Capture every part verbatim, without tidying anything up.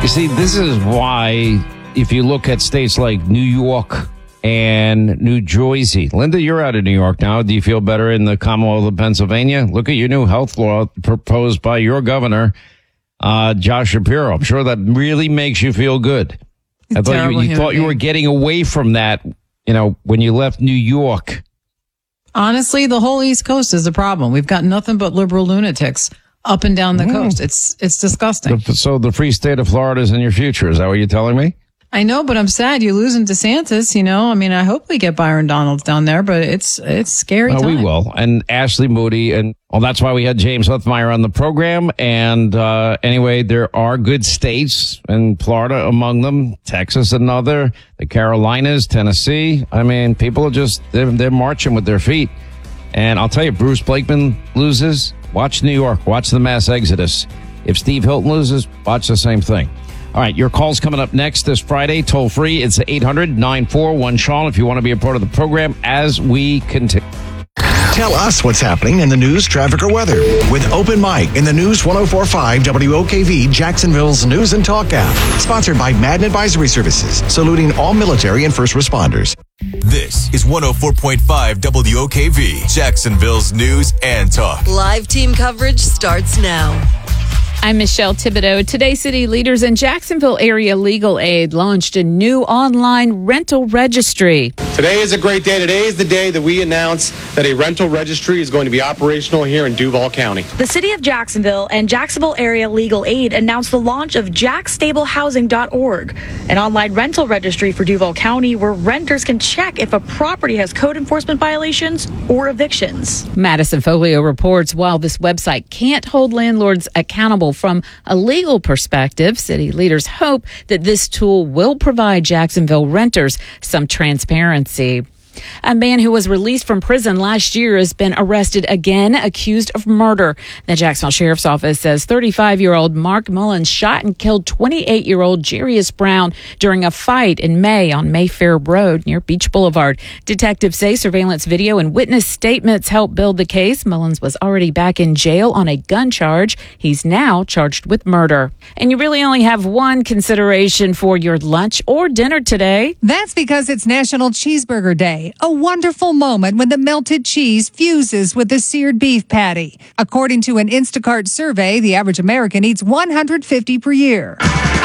You see, this is why if you look at states like New York and New Jersey. Linda, you're out of New York now. Do you feel better in the Commonwealth of Pennsylvania? Look at your new health law proposed by your governor, uh, Josh Shapiro. I'm sure that really makes you feel good. I thought you, you thought you were getting away from that, you know, when you left New York. Honestly, the whole East Coast is a problem. We've got nothing but liberal lunatics up and down the mm. coast. It's it's disgusting. So the free state of Florida is in your future. Is that what you're telling me? I know, but I'm sad you're losing DeSantis. You know, I mean, I hope we get Byron Donalds down there, but it's it's scary. Well, time. we will. And Ashley Moody, and well, that's why we had James Huthmeyer on the program. And uh, anyway, there are good states, and Florida among them, Texas another, the Carolinas, Tennessee. I mean, people are just they're, they're marching with their feet. And I'll tell you, Bruce Blakeman loses. Watch New York. Watch the mass exodus. If Steve Hilton loses, watch the same thing. All right, your call's coming up next this Friday, toll free. It's eight hundred nine four one Sean if you want to be a part of the program as we continue. Tell us what's happening in the news, traffic, or weather with Open Mic in the News ten forty-five W O K V, Jacksonville's News and Talk app. Sponsored by Madden Advisory Services, saluting all military and first responders. This is one oh four point five W O K V, Jacksonville's News and Talk. Live team coverage starts now. I'm Michelle Thibodeau. Today, city leaders in Jacksonville area legal aid launched a new online rental registry. Today is a great day. Today is the day that we announce that a rental registry is going to be operational here in Duval County. The city of Jacksonville and Jacksonville area legal aid announced the launch of jack stable housing dot org, an online rental registry for Duval County where renters can check if a property has code enforcement violations or evictions. Madison Folio reports while this website can't hold landlords accountable from a legal perspective, city leaders hope that this tool will provide Jacksonville renters some transparency. A man who was released from prison last year has been arrested again, accused of murder. The Jacksonville Sheriff's Office says thirty-five-year-old Mark Mullins shot and killed twenty-eight-year-old Jarius Brown during a fight in May on Mayfair Road near Beach Boulevard. Detectives say surveillance video and witness statements helped build the case. Mullins was already back in jail on a gun charge. He's now charged with murder. And you really only have one consideration for your lunch or dinner today. That's because it's National Cheeseburger Day. A wonderful moment when the melted cheese fuses with the seared beef patty. According to an Instacart survey, the average American eats one hundred fifty per year.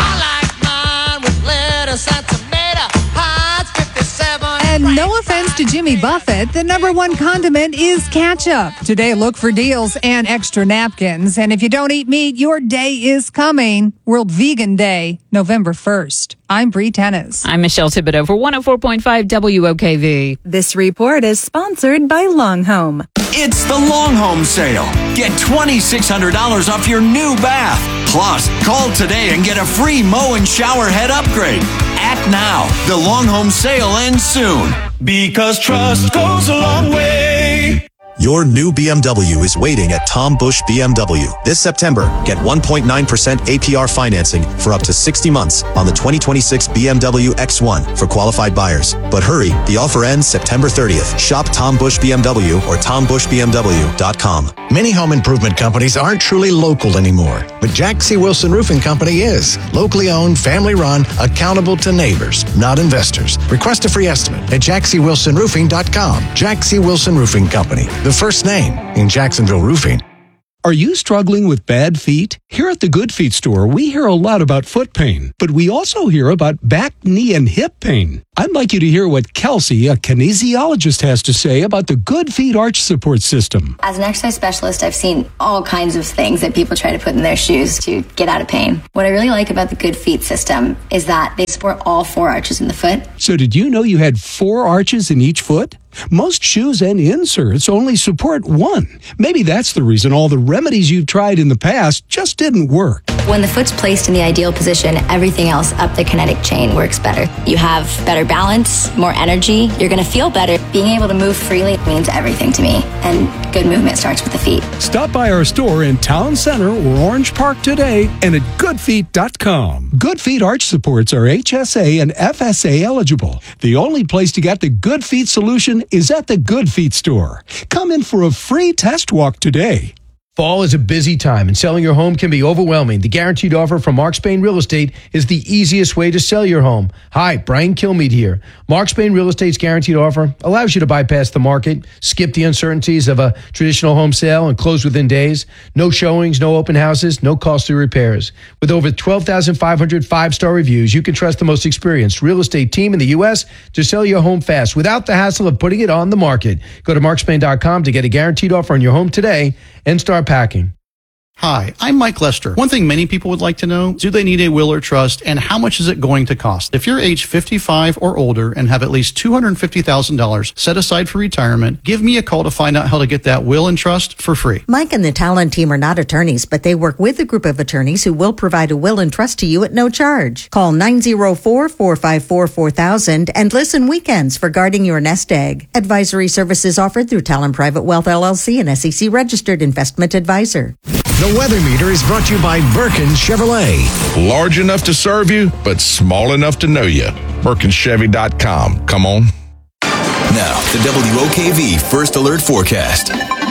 I like mine with lettuce and tomato, Heinz fifty-seven. And no offense to Jimmy Buffett, the number one condiment is ketchup. Today, look for deals and extra napkins. And if you don't eat meat, your day is coming. World Vegan Day, November first. I'm Bree Tennis. I'm Michelle Thibodeau for one oh four point five W O K V. This report is sponsored by Long Home. It's the Long Home Sale. Get twenty-six hundred dollars off your new bath. Plus, call today and get a free mow and shower head upgrade. Act now. The Long Home Sale ends soon. Because trust goes a long way. Your new B M W is waiting at Tom Bush B M W. This September, get one point nine percent A P R financing for up to sixty months on the twenty twenty-six B M W X one for qualified buyers. But hurry, the offer ends September thirtieth. Shop Tom Bush B M W or tom bush b m w dot com. Many home improvement companies aren't truly local anymore, but Jack C. Wilson Roofing Company is. Locally owned, family run, accountable to neighbors, not investors. Request a free estimate at jack c wilson roofing dot com. Jack C. Wilson Roofing Company, the first name in Jacksonville roofing. Are you struggling with bad feet? Here at the Good Feet store, we hear a lot about foot pain, but we also hear about back, knee, and hip pain. I'd like you to hear what Kelsey, a kinesiologist, has to say about the Good Feet Arch Support System. As an exercise specialist, I've seen all kinds of things that people try to put in their shoes to get out of pain. What I really like about the Good Feet system is that they support all four arches in the foot. So did you know you had four arches in each foot? Most shoes and inserts only support one. Maybe that's the reason all the remedies you've tried in the past just didn't work. When the foot's placed in the ideal position, everything else up the kinetic chain works better. You have better balance, more energy. You're going to feel better. Being able to move freely means everything to me. And good movement starts with the feet. Stop by our store in Town Center or Orange Park today and at good feet dot com. Good Feet Arch Supports are H S A and F S A eligible. The only place to get the Good Feet solution is at the Good Feet store. Come in for a free test walk today. Fall is a busy time, and selling your home can be overwhelming. The Guaranteed Offer from Mark Spain Real Estate is the easiest way to sell your home. Hi, Brian Kilmeade here. Mark Spain Real Estate's Guaranteed Offer allows you to bypass the market, skip the uncertainties of a traditional home sale, and close within days. No showings, no open houses, no costly repairs. With over twelve thousand five hundred five-star reviews, you can trust the most experienced real estate team in the U S to sell your home fast without the hassle of putting it on the market. Go to mark spain dot com to get a guaranteed offer on your home today and start packing. Hi, I'm Mike Lester. One thing many people would like to know, do they need a will or trust, and how much is it going to cost? If you're age fifty-five or older and have at least two hundred fifty thousand dollars set aside for retirement, give me a call to find out how to get that will and trust for free. Mike and the Talon team are not attorneys, but they work with a group of attorneys who will provide a will and trust to you at no charge. Call nine oh four, four five four, four thousand and listen weekends for guarding your nest egg. Advisory services offered through Talon Private Wealth L L C, an S E C registered investment advisor. The Weather Meter is brought to you by Birkin Chevrolet. Large enough to serve you, but small enough to know you. Birkin Chevy dot com. Come on. Now, the W O K V First Alert Forecast.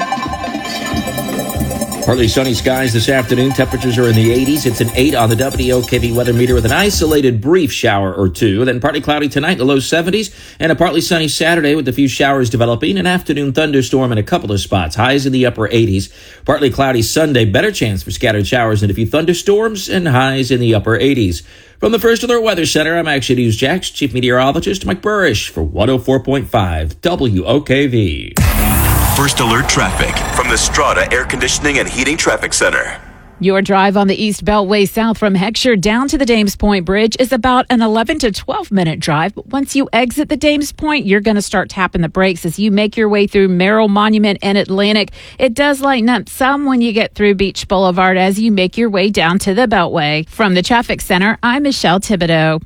Partly sunny skies this afternoon. Temperatures are in the eighties. It's an eight on the W O K V weather meter with an isolated brief shower or two. Then partly cloudy tonight in the low seventies, and a partly sunny Saturday with a few showers developing. An afternoon thunderstorm in a couple of spots. Highs in the upper eighties. Partly cloudy Sunday. Better chance for scattered showers and a few thunderstorms, and highs in the upper eighties. From the First Alert Weather Center, I'm Action News Jax Chief Meteorologist Mike Burrish for one oh four point five W O K V. First Alert Traffic from the Strata Air Conditioning and Heating Traffic Center. Your drive on the East Beltway south from Heckscher down to the Dames Point Bridge is about an eleven to twelve minute drive. But once you exit the Dames Point, you're going to start tapping the brakes as you make your way through Merrill Monument and Atlantic. It does lighten up some when you get through Beach Boulevard as you make your way down to the Beltway. From the Traffic Center, I'm Michelle Thibodeau.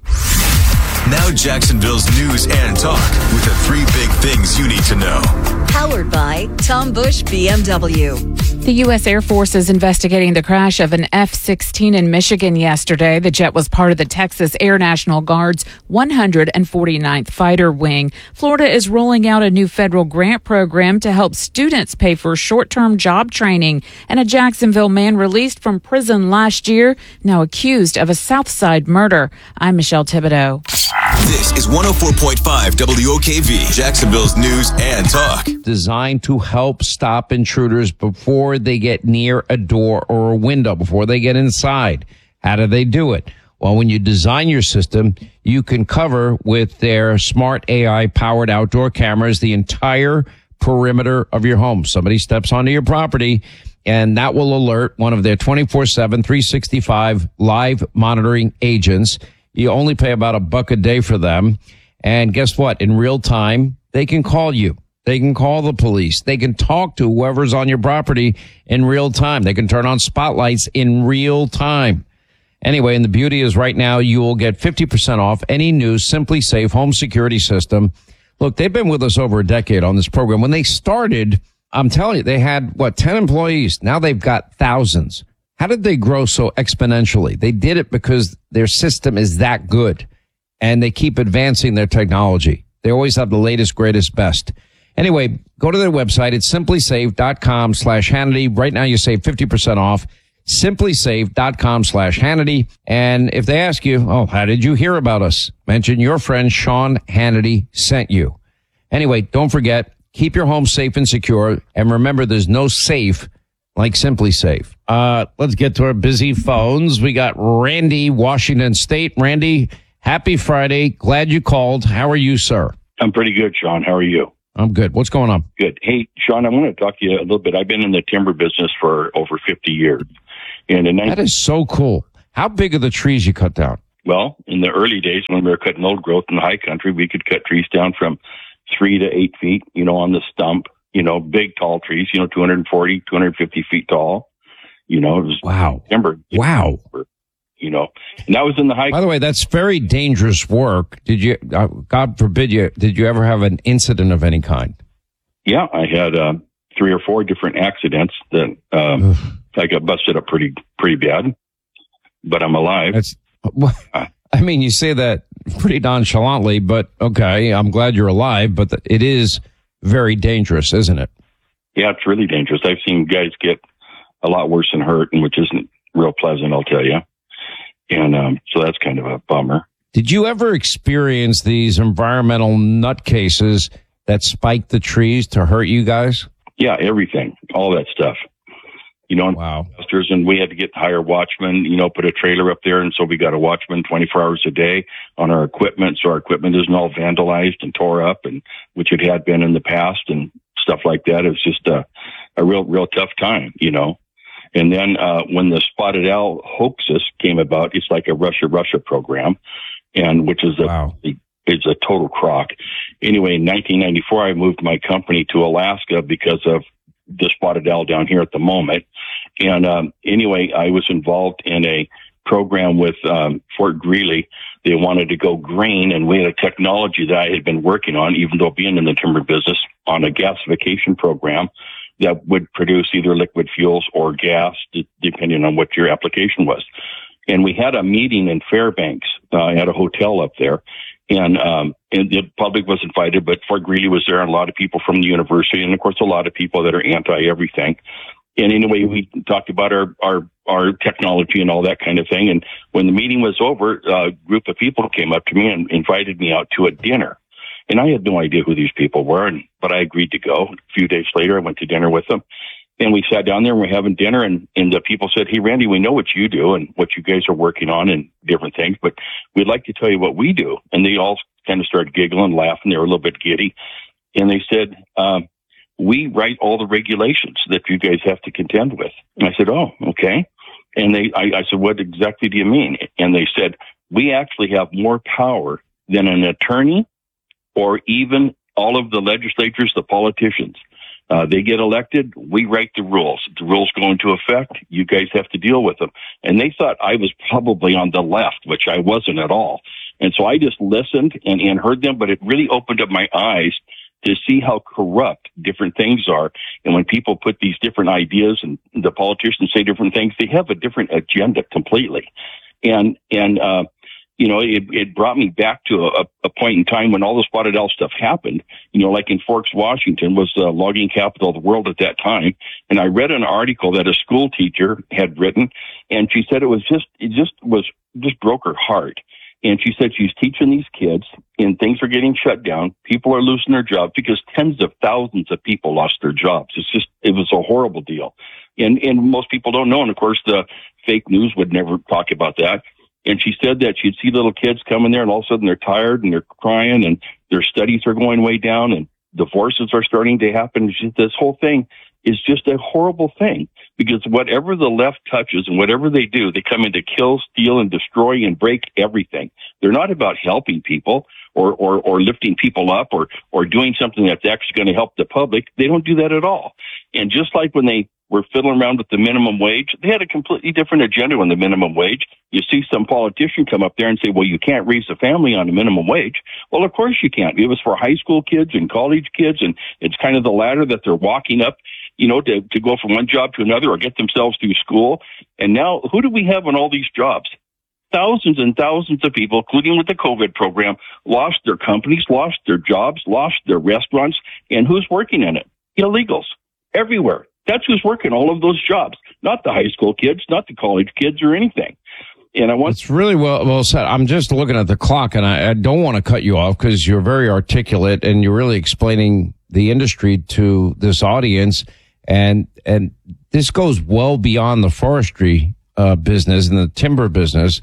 Now Jacksonville's news and talk with the three big things you need to know. Powered by Tom Busch B M W. The U S Air Force is investigating the crash of an F sixteen in Michigan yesterday. The jet was part of the Texas Air National Guard's one hundred forty-ninth Fighter Wing. Florida is rolling out a new federal grant program to help students pay for short-term job training. And a Jacksonville man released from prison last year, now accused of a Southside murder. I'm Michelle Thibodeau. This is one oh four point five W O K V, Jacksonville's news and talk. Designed to help stop intruders before they get near a door or a window, before they get inside. How do they do it? Well, when you design your system, you can cover with their smart A I-powered outdoor cameras the entire perimeter of your home. Somebody steps onto your property, and that will alert one of their twenty-four seven, three sixty-five live monitoring agents. You only pay about a buck a day for them. And guess what? In real time, they can call you. They can call the police. They can talk to whoever's on your property in real time. They can turn on spotlights in real time. Anyway, and the beauty is right now you will get fifty percent off any new Simply Safe home security system. Look, they've been with us over a decade on this program. When they started, I'm telling you, they had, what, ten employees. Now they've got thousands. How did they grow so exponentially? They did it because their system is that good, and they keep advancing their technology. They always have the latest, greatest, best. Anyway, go to their website. It's simplysafe.com slash Hannity. Right now you save fifty percent off. simplysafe.com slash Hannity. And if they ask you, oh, how did you hear about us? Mention your friend Sean Hannity sent you. Anyway, don't forget, keep your home safe and secure. And remember, there's no safe like Simply Safe. Uh, let's get to our busy phones. We got Randy, Washington State. Randy, happy Friday. Glad you called. How are you, sir? I'm pretty good, Sean. How are you? I'm good. What's going on? Good. Hey, Sean, I want to talk to you a little bit. I've been in the timber business for over fifty years. And in that is so cool. How big are the trees you cut down? Well, in the early days when we were cutting old growth in the high country, we could cut trees down from three to eight feet, you know, on the stump. You know, big, tall trees, you know, two hundred forty, two hundred fifty feet tall. You know, it was wow. timber. Wow. You know, and that was in the high. By the way, that's very dangerous work. Did you, uh, God forbid you, did you ever have an incident of any kind? Yeah, I had uh, three or four different accidents that um, I got busted up pretty, pretty bad, but I'm alive. That's, well, I mean, you say that pretty nonchalantly, but okay, I'm glad you're alive, but the, it is very dangerous, isn't it? Yeah, it's really dangerous. I've seen guys get a lot worse than hurting, which isn't real pleasant, I'll tell you. And um, so that's kind of a bummer. Did you ever experience these environmental nutcases that spiked the trees to hurt you guys? Yeah, everything, all that stuff. You know, wow. And we had to get hire watchmen, you know, put a trailer up there. And so we got a watchman twenty-four hours a day on our equipment. So our equipment isn't all vandalized and tore up, and which it had been in the past and stuff like that. It was just a, a real, real tough time, you know. And then uh, when the spotted owl hoaxes came about, it's like a Russia, Russia program, and which is a, wow. it's a total crock. Anyway, in nineteen ninety-four, I moved my company to Alaska because of the spotted owl down here at the moment. And um, anyway, I was involved in a program with um, Fort Greely. They wanted to go green, and we had a technology that I had been working on, even though being in the timber business, on a gasification program that would produce either liquid fuels or gas, d- depending on what your application was. And we had a meeting in Fairbanks uh, at a hotel up there. And, um, and the public was invited, but Fort Greely was there, and a lot of people from the university, and of course, a lot of people that are anti-everything. And anyway, we talked about our, our, our technology and all that kind of thing. And when the meeting was over, a group of people came up to me and invited me out to a dinner. And I had no idea who these people were, and, but I agreed to go. A few days later, I went to dinner with them. And we sat down there and we're having dinner, and, and the people said, "Hey, Randy, we know what you do and what you guys are working on and different things, but we'd like to tell you what we do." And they all kind of started giggling, laughing. They were a little bit giddy. And they said, um, "We write all the regulations that you guys have to contend with." And I said, "Oh, okay." And they, I, I said, "What exactly do you mean?" And they said, "We actually have more power than an attorney or even all of the legislatures, the politicians. Uh, they get elected, we write the rules. The rules go into effect, you guys have to deal with them." And they thought I was probably on the left, which I wasn't at all. And so I just listened and, and heard them, but it really opened up my eyes to see how corrupt different things are. And when people put these different ideas and the politicians say different things, they have a different agenda completely. And, and, uh, you know, it, it brought me back to a, a point in time when all the spotted owl stuff happened, you know, like in Forks, Washington was the logging capital of the world at that time. And I read an article that a school teacher had written, and she said it was just, it just was, just broke her heart. And she said she's teaching these kids and things are getting shut down. People are losing their jobs because tens of thousands of people lost their jobs. It's just, it was a horrible deal. And, and most people don't know. And of course, the fake news would never talk about that. And she said that she'd see little kids come in there and all of a sudden they're tired and they're crying and their studies are going way down and divorces are starting to happen. She, this whole thing is just a horrible thing because whatever the left touches and whatever they do, they come in to kill, steal, and destroy and break everything. They're not about helping people or, or, or lifting people up or, or doing something that's actually going to help the public. They don't do that at all. And just like when they were fiddling around with the minimum wage, they had a completely different agenda on the minimum wage. You see some politician come up there and say, "Well, you can't raise a family on a minimum wage." Well, of course you can't. It was for high school kids and college kids, and it's kind of the ladder that they're walking up, you know, to, to go from one job to another or get themselves through school. And now who do we have on all these jobs? Thousands and thousands of people, including with the COVID program, lost their companies, lost their jobs, lost their restaurants. And who's working in it? Illegals everywhere. That's who's working all of those jobs, not the high school kids, not the college kids or anything. And I want it's really well well said. I'm just looking at the clock, and I, I don't want to cut you off because you're very articulate and you're really explaining the industry to this audience. And and this goes well beyond the forestry uh, business and the timber business.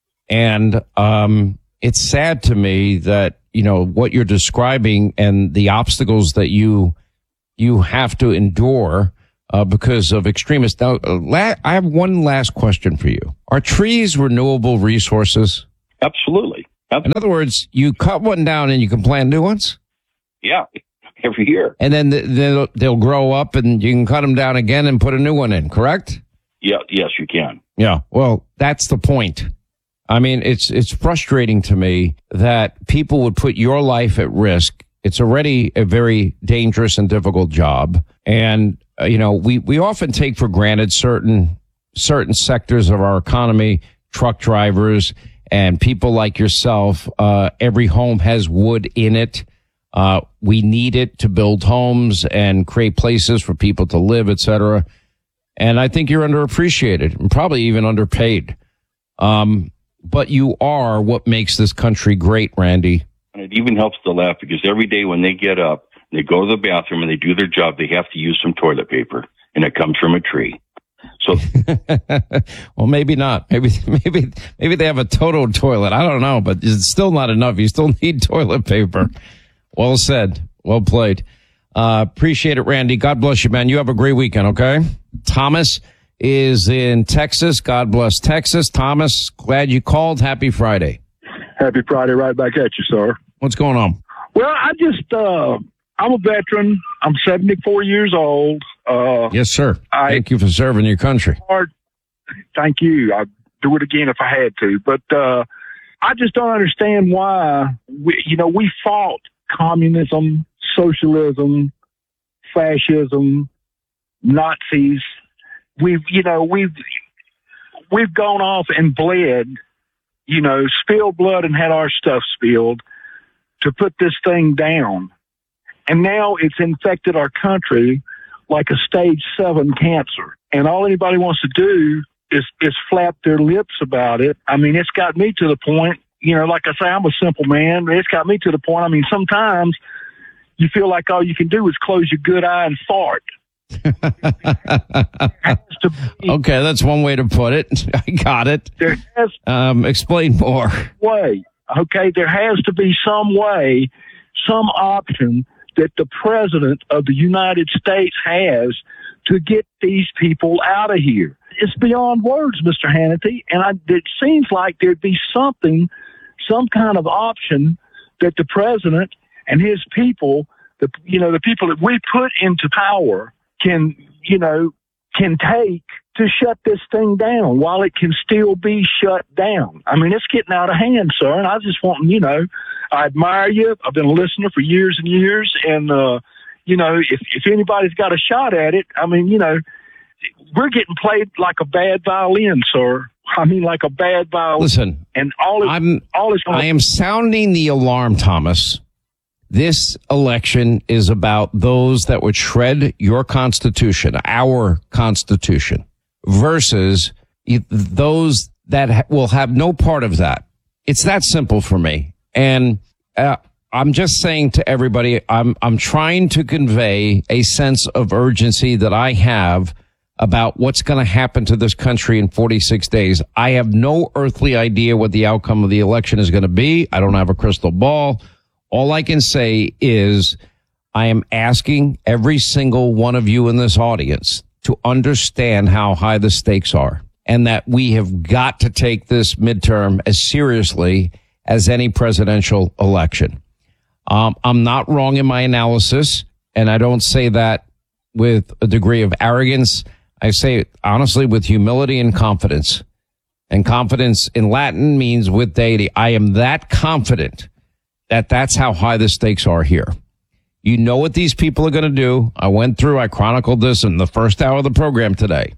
And um, it's sad to me that, you know, what you're describing and the obstacles that you you have to endure uh, because of extremists. Now, uh, la- I have one last question for you. Are trees renewable resources? Absolutely. Absolutely. In other words, you cut one down and you can plant new ones? Yeah, every year. And then th- they'll, they'll grow up and you can cut them down again and put a new one in, correct? Yeah, yes, you can. Yeah, well, that's the point. I mean, it's it's frustrating to me that people would put your life at risk. It's already a very dangerous and difficult job. And, uh, you know, we, we often take for granted certain certain sectors of our economy, truck drivers and people like yourself. Uh, every home has wood in it. Uh, we need it to build homes and create places for people to live, et cetera. And I think you're underappreciated and probably even underpaid. Um, but you are what makes this country great, Randy. And it even helps to laugh because every day when they get up, they go to the bathroom and they do their job, they have to use some toilet paper, and it comes from a tree. So, well, maybe not. Maybe, maybe, maybe they have a total toilet. I don't know, but it's still not enough. You still need toilet paper. Well said. Well played. Uh, appreciate it, Randy. God bless you, man. You have a great weekend. Okay. Thomas is in Texas. God bless Texas. Thomas, glad you called. Happy Friday. Happy Friday, right back at you, sir. What's going on? Well, I just, uh, I'm a veteran. I'm seventy-four years old. Uh, yes, sir. I, Thank you for serving your country. Hard, thank you. I'd do it again if I had to. But uh, I just don't understand why, we, you know, we fought communism, socialism, fascism, Nazis. We've, you know, we've, we've gone off and bled, you know, spilled blood and had our stuff spilled to put this thing down. And now it's infected our country like a stage seven cancer. And all anybody wants to do is, is flap their lips about it. I mean, it's got me to the point, you know, like I say, I'm a simple man. It's got me to the point. I mean, sometimes you feel like all you can do is close your good eye and fart. Okay, that's one way to put it. I got it. There has um, explain more. Way, okay, there has to be some way, some option that the president of the United States has to get these people out of here. It's beyond words, Mister Hannity, and I, it seems like there'd be something, some kind of option that the president and his people, the you know, the people that we put into power can, you know, can take to shut this thing down while it can still be shut down. I mean, it's getting out of hand, sir, and I just want, you know, I admire you. I've been a listener for years and years, and, uh, you know, if, if anybody's got a shot at it, I mean, you know, we're getting played like a bad violin, sir. I mean, like a bad violin. Listen, and all is, I'm, all is gonna- I am sounding the alarm, Thomas. This election is about those that would shred your Constitution, our Constitution, versus those that ha- will have no part of that. It's that simple for me. And uh, I'm just saying to everybody, I'm I'm trying to convey a sense of urgency that I have about what's going to happen to this country in forty-six days. I have no earthly idea what the outcome of the election is going to be. I don't have a crystal ball. All I can say is I am asking every single one of you in this audience to understand how high the stakes are and that we have got to take this midterm as seriously as any presidential election. Um, I'm not wrong in my analysis, and I don't say that with a degree of arrogance. I say it honestly with humility and confidence. And confidence in Latin means with deity. I am that confident that that's how high the stakes are here. You know what these people are going to do. I went through, I chronicled this in the first hour of the program today.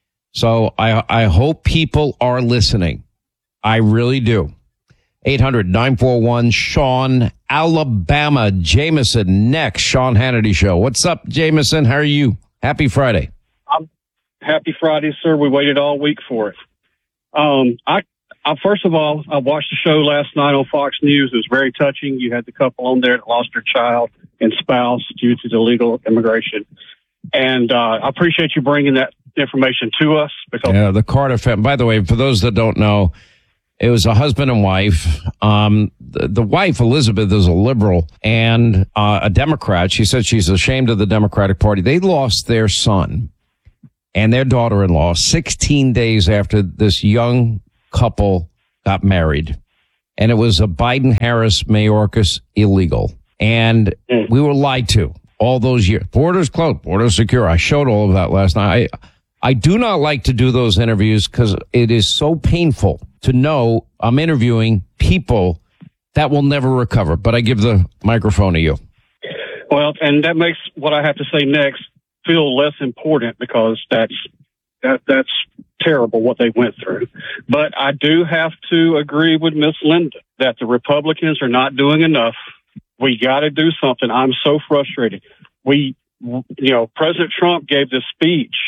So I, I hope people are listening. I really do. eight hundred nine four one Sean, Alabama. Jameson next. Sean Hannity Show. What's up, Jameson? How are you? Happy Friday. I'm happy Friday, sir. We waited all week for it. Um, I, I, first of all, I watched the show last night on Fox News. It was very touching. You had the couple on there that lost their child and spouse due to illegal immigration. And, uh, I appreciate you bringing that information to us because. Yeah, the Carter family. By the way, for those that don't know, it was a husband and wife. Um, the, the wife, Elizabeth, is a liberal and uh, a Democrat. She said she's ashamed of the Democratic Party. They lost their son and their daughter-in-law sixteen days after this young couple got married. And it was a Biden-Harris Mayorkas illegal. And we were lied to all those years. Borders closed, borders secure. I showed all of that last night. I, I do not like to do those interviews because it is so painful to know I'm interviewing people that will never recover. But I give the microphone to you. Well, and that makes what I have to say next feel less important because that's that, that's terrible what they went through. But I do have to agree with Miss Linda that the Republicans are not doing enough. We got to do something. I'm so frustrated. We, you know, President Trump gave this speech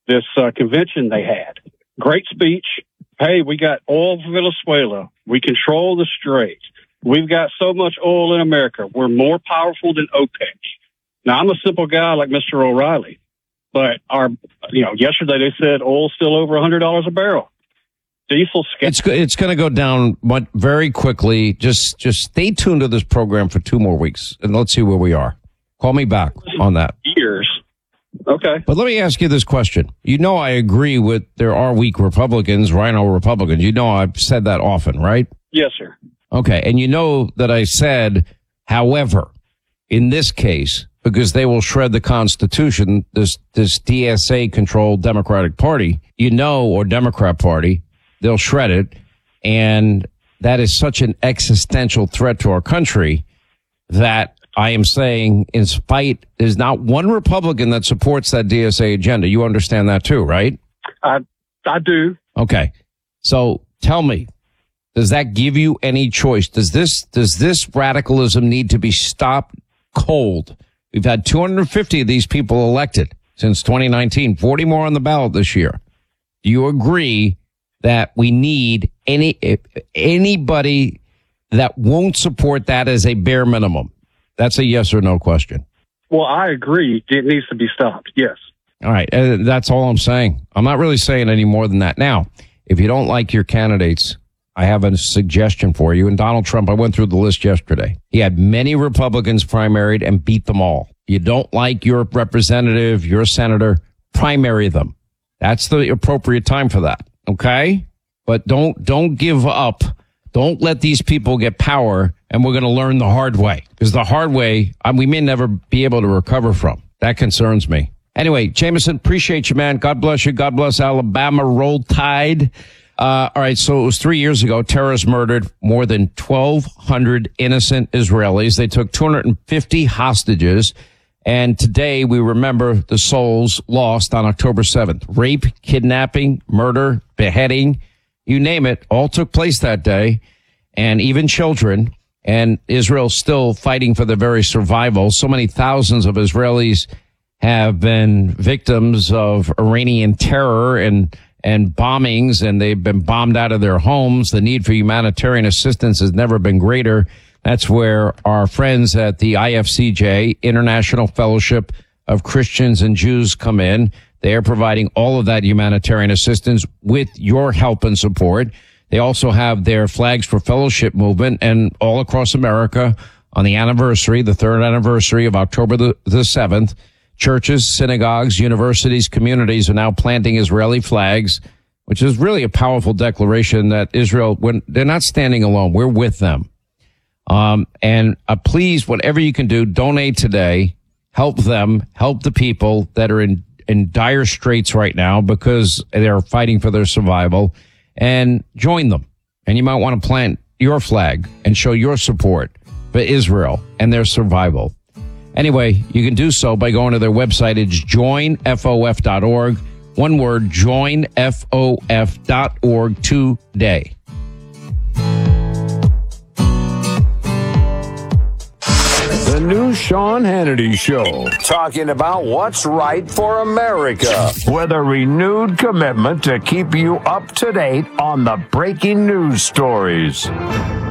this uh, convention they had. Great speech. Hey, we got oil for Venezuela. We control the Straits. We've got so much oil in America. We're more powerful than OPEC. Now, I'm a simple guy like Mister O'Reilly, but our, you know, yesterday they said oil's still over one hundred dollars a barrel. Diesel. It's it's going to go down but very quickly. Just just stay tuned to this program for two more weeks, and let's see where we are. Call me back on that. Years. Okay. But let me ask you this question. You know I agree with there are weak Republicans, rhino Republicans. You know I've said that often, right? Yes, sir. Okay. And you know that I said, however, in this case, because they will shred the Constitution, this this D S A-controlled Democratic Party, you know, or Democrat Party, they'll shred it. And that is such an existential threat to our country that I am saying, in spite, there's not one Republican that supports that D S A agenda. You understand that too, right? I I do. Okay. So tell me, does that give you any choice? Does this does this radicalism need to be stopped cold? We've had two hundred fifty of these people elected since twenty nineteen, forty more on the ballot this year. Do you agree that we need any anybody that won't support that as a bare minimum? That's a yes or no question. Well, I agree. It needs to be stopped. Yes. All right. Uh, that's all I'm saying. I'm not really saying any more than that. Now, if you don't like your candidates, I have a suggestion for you. And Donald Trump, I went through the list yesterday. He had many Republicans primaried and beat them all. You don't like your representative, your senator, primary them. That's the appropriate time for that. Okay? But don't, don't give up. Don't let these people get power, and we're going to learn the hard way. Because the hard way, um, we may never be able to recover from. That concerns me. Anyway, Jameson, appreciate you, man. God bless you. God bless Alabama. Roll Tide. Uh, all right, so it was three years ago. Terrorists murdered more than twelve hundred innocent Israelis. They took two hundred fifty hostages. And today we remember the souls lost on October seventh. Rape, kidnapping, murder, beheading, you name it, all took place that day. And even children. And Israel's still fighting for their very survival. So many thousands of Israelis have been victims of Iranian terror and and bombings, and they've been bombed out of their homes. The need for humanitarian assistance has never been greater. That's where our friends at the I F C J, International Fellowship of Christians and Jews, come in. They are providing all of that humanitarian assistance with your help and support. They also have their Flags for Fellowship movement, and all across America on the anniversary, the third anniversary of October the, the seventh, churches, synagogues, universities, communities are now planting Israeli flags, which is really a powerful declaration that Israel, when they're not standing alone, we're with them. Um, and uh, please, whatever you can do, donate today, help them, help the people that are in, in dire straits right now because they're fighting for their survival, and join them. And you might want to plant your flag and show your support for Israel and their survival. Anyway, you can do so by going to their website. It's join F O F dot org. One word, join F O F dot org today. The new Sean Hannity Show, talking about what's right for America, with a renewed commitment to keep you up to date on the breaking news stories.